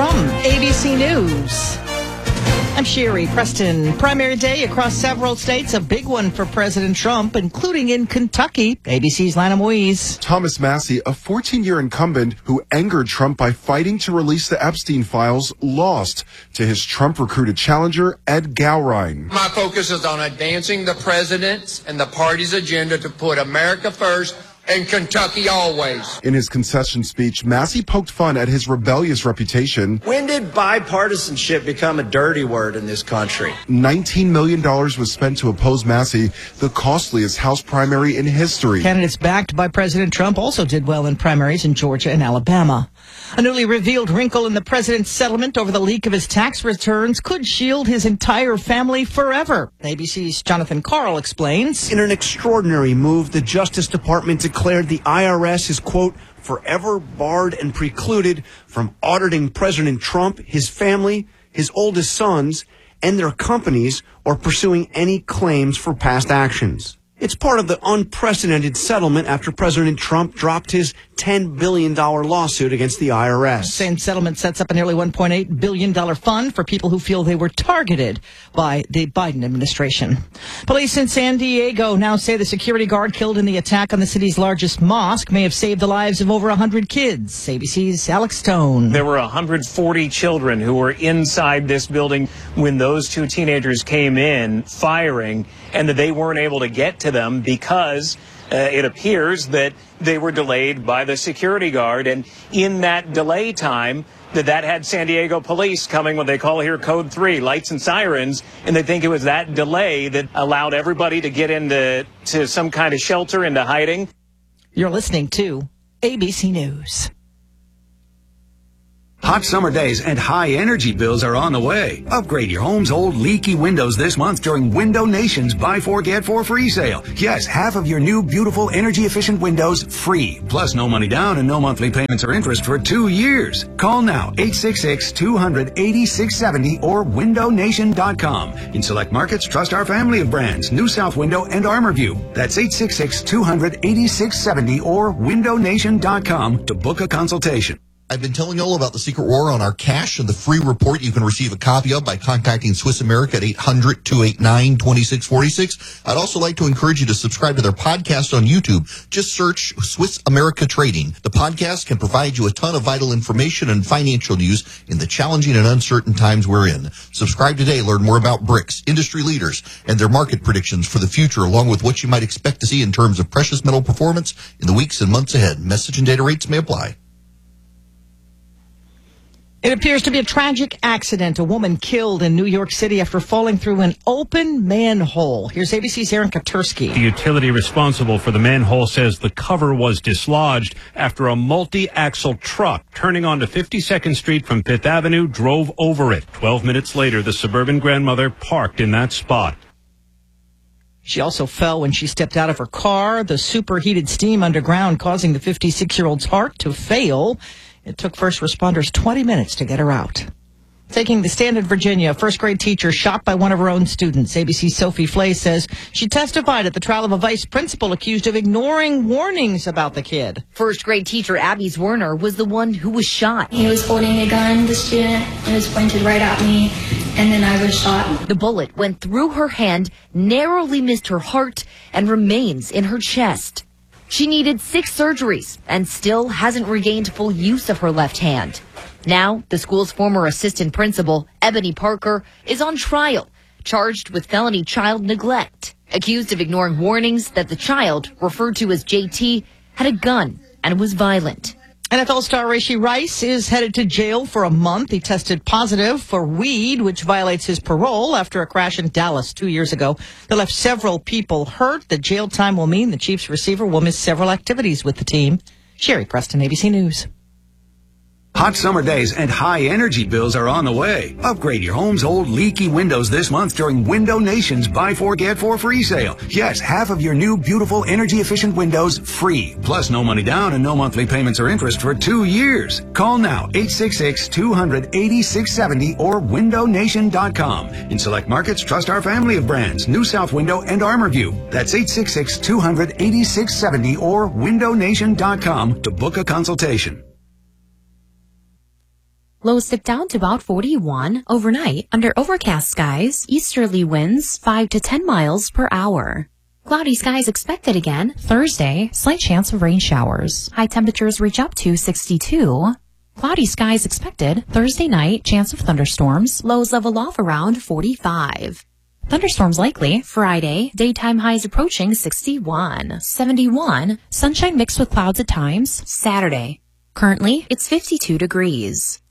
from ABC News. I'm Sherry Preston. Primary day across several states, a big one for President Trump, including in Kentucky. ABC's Lana Moise. Thomas Massie, a 14-year incumbent who angered Trump by fighting to release the Epstein files, lost to his Trump-recruited challenger, Ed Gowrine. My focus is on advancing the president's and the party's agenda to put America first and Kentucky always. In his concession speech, Massie poked fun at his rebellious reputation. When did bipartisanship become a dirty word in this country? $19 million was spent to oppose Massie, the costliest House primary in history. Candidates backed by President Trump also did well in primaries in Georgia and Alabama. A newly revealed wrinkle in the president's settlement over the leak of his tax returns could shield his entire family forever. ABC's Jonathan Karl explains. In an extraordinary move, the Justice Department declared the IRS is, quote, forever barred and precluded from auditing President Trump, his family, his oldest sons, and their companies, or pursuing any claims for past actions. It's part of the unprecedented settlement after President Trump dropped his $10 billion lawsuit against the IRS. The same settlement sets up a nearly $1.8 billion fund for people who feel they were targeted by the Biden administration. Police in San Diego now say the security guard killed in the attack on the city's largest mosque may have saved the lives of over 100 kids. ABC's Alex Stone. There were 140 children who were inside this building when those two teenagers came in firing, and that they weren't able to get to them because it appears that they were delayed by the security guard. And in that delay time, that had San Diego police coming, what they call here Code 3, lights and sirens, and they think it was that delay that allowed everybody to get into some kind of shelter, into hiding. You're listening to ABC News. Hot summer days and high energy bills are on the way. Upgrade your home's old leaky windows this month during Window Nation's Buy 4 Get 4 free sale. Yes, half of your new beautiful energy efficient windows free. Plus no money down and no monthly payments or interest for 2 years. Call now 866-200-8670 or windownation.com. In select markets, trust our family of brands, New South Window and ArmorView. That's 866-200-8670 or windownation.com to book a consultation. I've been telling you all about the secret war on our cash and the free report you can receive a copy of by contacting Swiss America at 800-289-2646. I'd also like to encourage you to subscribe to their podcast on YouTube. Just search Swiss America Trading. The podcast can provide you a ton of vital information and financial news in the challenging and uncertain times we're in. Subscribe today. Learn more about BRICS, industry leaders, and their market predictions for the future, along with what you might expect to see in terms of precious metal performance in the weeks and months ahead. Message and data rates may apply. It appears to be a tragic accident. A woman killed in New York City after falling through an open manhole. Here's ABC's Aaron Katursky. The utility responsible for the manhole says the cover was dislodged after a multi-axle truck turning onto 52nd Street from 5th Avenue drove over it. 12 minutes later, the suburban grandmother parked in that spot. She also fell when she stepped out of her car. The superheated steam underground causing the 56-year-old's heart to fail. It took first responders 20 minutes to get her out. Taking the stand in Virginia, a first-grade teacher shot by one of her own students. ABC's Sophie Flay says she testified at the trial of a vice principal accused of ignoring warnings about the kid. First-grade teacher Abby Zwerner was the one who was shot. He was holding a gun, the student. It was pointed right at me, and then I was shot. The bullet went through her hand, narrowly missed her heart, and remains in her chest. She needed 6 surgeries and still hasn't regained full use of her left hand. Now, the school's former assistant principal, Ebony Parker, is on trial, charged with felony child neglect, accused of ignoring warnings that the child, referred to as JT, had a gun and was violent. NFL star Rashee Rice is headed to jail for a month. He tested positive for weed, which violates his parole after a crash in Dallas 2 years ago that left several people hurt. The jail time will mean the Chiefs receiver will miss several activities with the team. Sherry Preston, ABC News. Hot summer days and high energy bills are on the way. Upgrade your home's old leaky windows this month during Window Nation's Buy 4 Get 4 free sale. Yes, half of your new beautiful energy efficient windows free. Plus no money down and no monthly payments or interest for 2 years. Call now 866-200-8670 or windownation.com. In select markets, trust our family of brands, New South Window and ArmorView. That's 866-200-8670 or windownation.com to book a consultation. Lows dip down to about 41. Overnight, under overcast skies, easterly winds 5 to 10 miles per hour. Cloudy skies expected again. Thursday, slight chance of rain showers. High temperatures reach up to 62. Cloudy skies expected. Thursday night, chance of thunderstorms. Lows level off around 45. Thunderstorms likely. Friday, daytime highs approaching 61. 71. Sunshine mixed with clouds at times. Saturday. Currently, it's 52 degrees.